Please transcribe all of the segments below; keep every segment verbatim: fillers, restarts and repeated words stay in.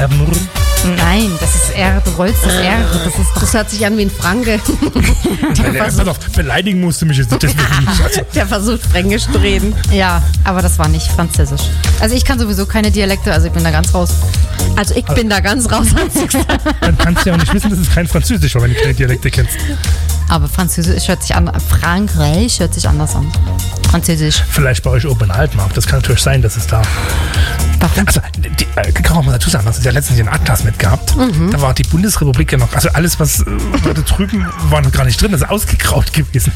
Nein, das ist R, du rollst das R. Das, ist das hört sich an wie ein Franke. Der ja, versucht, auf, beleidigen musste mich jetzt deswegen nicht. Also. Der versucht, Fränkisch zu reden. Ja, aber das war nicht Französisch. Also ich kann sowieso keine Dialekte, also ich bin da ganz raus. Also ich bin da ganz raus. Dann kannst du ja auch nicht wissen, dass es kein Französisch war, wenn du keine Dialekte kennst. Aber Französisch hört sich an, Frankreich hört sich anders an. Französisch. Vielleicht bei euch oben in Altmark. Das kann natürlich sein, dass es da... Warum? Also, die, äh, kann man mal dazu sagen, das ist ja letztens in Atlas mitgehabt. Mhm. Da war die Bundesrepublik ja noch, also alles, was äh, da drüben war noch gar nicht drin, das ist ausgegraut gewesen.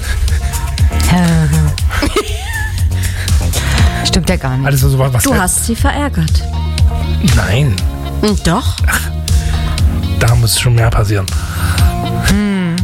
Stimmt ja gar nicht. Alles, was, was du halt, hast sie verärgert. Nein. Doch. Ach, da muss schon mehr passieren. Hm.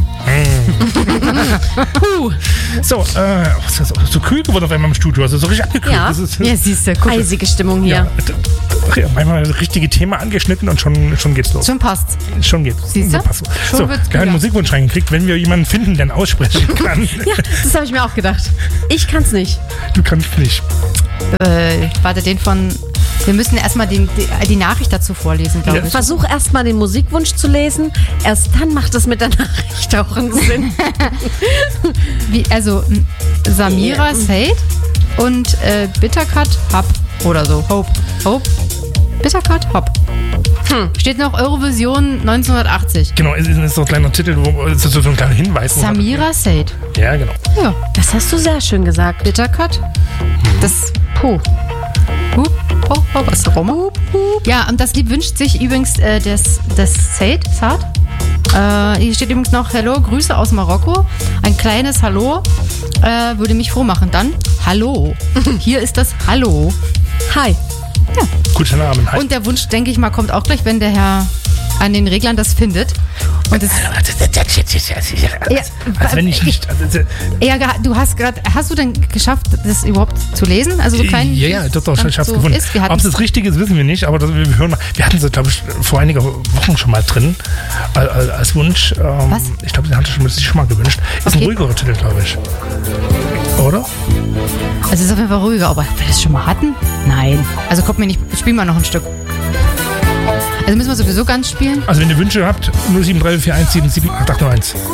Puh. So, äh, was ist das so kühl geworden auf einmal im Studio, also so richtig abgekühlt. Ja, das ist, ja siehst du, guck. Eisige Stimmung hier. Ja, einmal das richtige Thema angeschnitten und schon, schon geht's los. Schon passt. Schon geht's. Siehst du? Passt. Schon So, wird's wir haben einen gut. Musikwunsch reingekriegt, wenn wir jemanden finden, der ihn aussprechen kann. Ja, das habe ich mir auch gedacht. Ich kann's nicht. Du kannst nicht. Äh, warte, den von... Wir müssen erstmal die, die, die Nachricht dazu vorlesen, glaube Ja. ich. Versuch erstmal den Musikwunsch zu lesen. Erst dann macht es mit der Nachricht auch einen Sinn. Wie, also m, Samira Said und äh, Bittercut Hub oder so. Hope. Hope. Bittercut Hub. Hm. Steht noch Eurovision neunzehnhundertachtzig. Genau, es ist so ein kleiner Titel, wo es ist so ein kleiner Hinweis. wo man- Samira Said. Ja, genau. Ja. Das hast du sehr schön gesagt. Bittercut. Das Puh. Hup, oh, oh, was ist Roma? Ja, und das Lied wünscht sich übrigens äh, das, das Said, Saad. Äh, hier steht übrigens noch Hallo, Grüße aus Marokko. Ein kleines Hallo äh, würde mich froh machen. Dann Hallo. Hier ist das Hallo. Hi. Ja. Guten Abend. Hi. Und der Wunsch, denke ich mal, kommt auch gleich, wenn der Herr an den Reglern das findet. Und das, ja, als wenn ich nicht. Also, ja, du hast gerade, hast du denn geschafft, das überhaupt zu lesen? Also so klein, ja, ja, doch, doch, ich hab's so gefunden. ist. Wir Ob es das Richtige ist, wissen wir nicht, aber das, wir hören mal. Wir hatten sie, glaube ich, vor einigen Wochen schon mal drin, als, als Wunsch. Ähm, Was? Ich glaube, sie hat sich schon mal gewünscht. Ist Okay. ein ruhigerer Titel, glaube ich. Oder? Also es ist auf jeden Fall ruhiger, aber wir das schon mal hatten? Nein. Also kommt mir nicht, spielen wir noch ein Stück. Also müssen wir sowieso ganz spielen? Also, wenn ihr Wünsche habt, null sieben drei vier eins sieben sieben acht acht neun eins.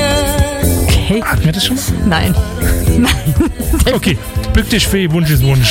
Okay. Hatten wir das schon mal? Nein. Okay, bück dich für Wunsch ist Wunsch.